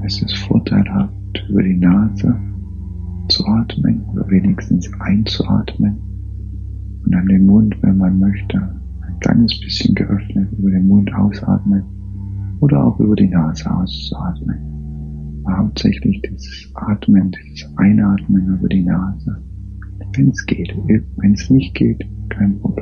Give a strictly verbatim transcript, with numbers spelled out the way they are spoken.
ist es vorteilhaft, über die Nase zu atmen oder wenigstens einzuatmen und dann den Mund, wenn man möchte, ein kleines bisschen geöffnet über den Mund ausatmen oder auch über die Nase auszuatmen. Aber hauptsächlich dieses Atmen, dieses Einatmen über die Nase, wenn es geht. Wenn es nicht geht, kein Problem.